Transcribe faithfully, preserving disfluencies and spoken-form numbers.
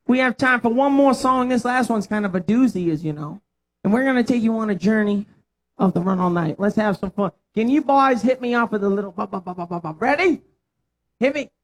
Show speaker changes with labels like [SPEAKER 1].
[SPEAKER 1] We have time for one more song. This last one's kind of a doozy, as you know. And we're going to take you on a journey of the Run All Night. Let's have some fun. Can you boys hit me off with a little... Ready? Hit me.